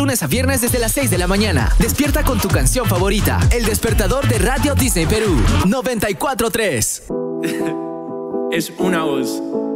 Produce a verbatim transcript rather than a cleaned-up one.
lunes a viernes desde las seis de la mañana. Despierta con tu canción favorita. El despertador de Radio Disney Perú. noventa y cuatro punto tres. Es una voz.